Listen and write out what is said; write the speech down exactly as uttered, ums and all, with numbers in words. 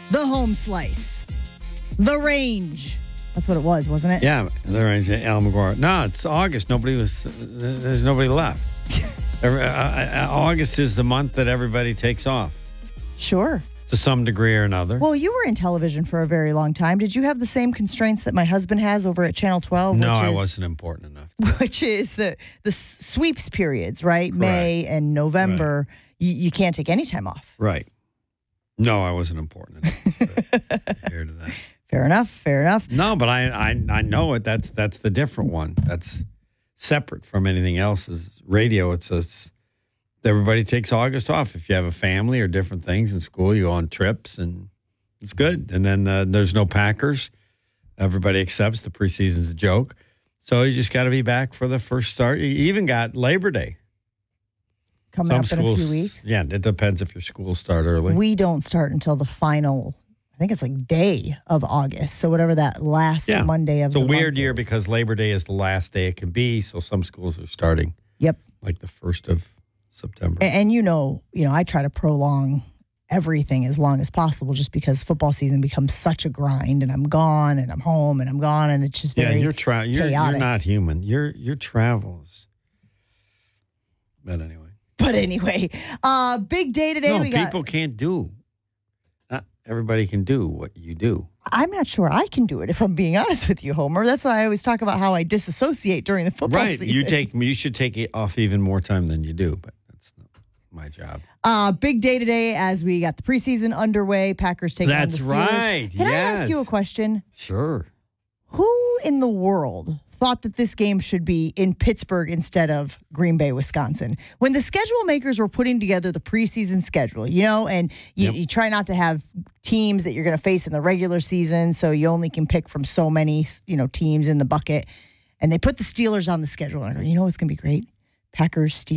the home slice, the range. That's what it was, wasn't it? Yeah, the range at Alamogordo. No, it's August. Nobody was. There's nobody left. Every, uh, August is the month that everybody takes off Sure. to some degree or another. Well, you were in television for a very long time. Did you have the same constraints that my husband has over at Channel twelve? no, which I is, wasn't important enough. Which is the the sweeps periods, right? May and November. You, you can't take any time off. Right. No, I wasn't important enough to adhere to that. Fair enough. Fair enough. No, but I, I I know it. That's that's the different one. That's separate from anything else. Is radio. It's a, everybody takes August off. If you have a family or different things in school, you go on trips and it's good. And then uh, there's no Packers. Everybody accepts the preseason's a joke. So you just got to be back for the first start. You even got Labor Day. Coming Some up schools, in a few weeks. Yeah, it depends if your schools start early. We don't start until the final, I think it's like day of August. So whatever that last Yeah. Monday of It's the a weird month year is. because Labor Day is the last day it can be. So some schools are starting Yep. like the first of September. And, and you know, you know, I try to prolong everything as long as possible just because football season becomes such a grind and I'm gone and I'm home and I'm gone and it's just yeah, very you're, tra- you're, you're chaotic. not human. Your your travels. But anyway. But anyway, uh, big day today. No, we got. people can't do. Not everybody can do what you do. I'm not sure I can do it if I'm being honest with you, Homer. That's why I always talk about how I disassociate during the football Right. season. You take you should take it off even more time than you do, but that's not my job. Uh, big day today as we got the preseason underway. Packers taking on the That's Steelers. right, Can I ask you a yes. question? Sure. Who in the world thought that this game should be in Pittsburgh instead of Green Bay, Wisconsin? When the schedule makers were putting together the preseason schedule, you know, and you, Yep. you try not to have teams that you're going to face in the regular season, so you only can pick from so many, you know, teams in the bucket. And they put the Steelers on the schedule. And I go, you know what's going to be great? Packers, Steelers.